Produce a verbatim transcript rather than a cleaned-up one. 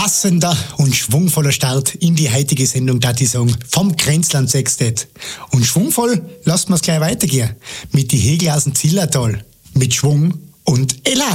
passender und schwungvoller Start in die heutige Sendung, da ich sagen, vom Grenzland Sextet. Und schwungvoll lassen wir es gleich weitergehen. Mit die Hegel aus dem Zillertal. Mit Schwung und Elan.